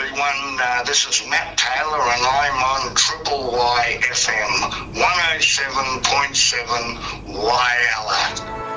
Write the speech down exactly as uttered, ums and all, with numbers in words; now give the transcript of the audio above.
everyone. Uh, this is Matt Taylor, and I'm on Triple Y F M, one oh seven point seven Whyalla.